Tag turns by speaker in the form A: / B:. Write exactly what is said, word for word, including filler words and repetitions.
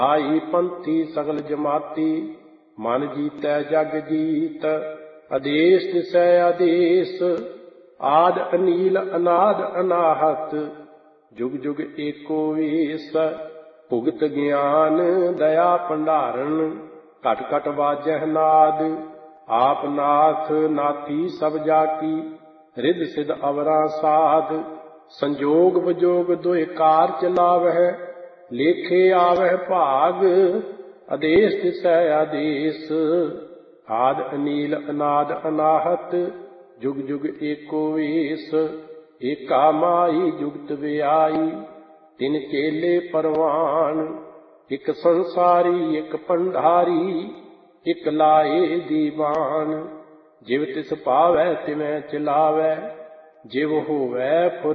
A: ਆਈ ਪੰਥੀ ਸਗਲ ਜਮਾਤੀ, ਮਨ ਜੀਤੈ ਜਗ ਜੀਤ। ਆਦੇਸ ਦਿਸੈ ਆਦੇਸ, ਆਦ ਅਨੀਲ ਅਨਾਦ ਅਨਾਹਤ। ਜੁਗ ਜੁਗ ਏਕੋ ਵੇਸ, ਭੁਗਤ ਗਿਆਨ ਦਇਆ ਭੰਡਾਰਨ। ਘਟ ਘਟ ਵਾਜਹਿ ਨਾਦ, ਆਪ ਨਾਥ ਨਾਥੀ ਸਭ ਜਾ ਕੀ। ਰਿੱਧ ਸਿਧ ਅਵਰਾਂ ਸਾਧ, ਸੰਜੋਗ ਵਿਜੋਗ ਦੁਇ ਕਾਰ ਚਲਾਵਹਿ। ਲੇਖੇ ਆਵਹਿ ਭਾਗ, ਆਦੇਸ ਦਿਸੈ ਆਦੇਸ। ਆਦ ਅਨੀਲ ਅਨਾਦ ਅਨਾਹਤ, ਜੁਗ ਜੁਗ ਏਕੋ ਵੇਸ। ਏਕਾ ਮਾਈ ਜੁਗਤ ਵਿਆਈ, ਤਿਨ ਚੇਲੇ ਪਰਵਾਨ। ਇਕ ਸੰਸਾਰੀ ਇਕ ਭੰਡਾਰੀ, ਇਕ ਲਾਏ ਦੀਵਾਨ। ਜਿਵ ਤਿਸ ਪਾਵੈ ਤਿਵੈ ਚਲਾਵੈ, ਜਿਵ ਹੋਵੈ